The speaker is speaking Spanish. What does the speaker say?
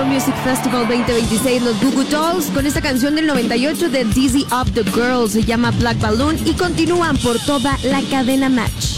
World Music Festival 2026, los Goo Goo Dolls, con esta canción del 98 de Dizzy Up the Girl, se llama Black Balloon, y continúan por toda la cadena Match.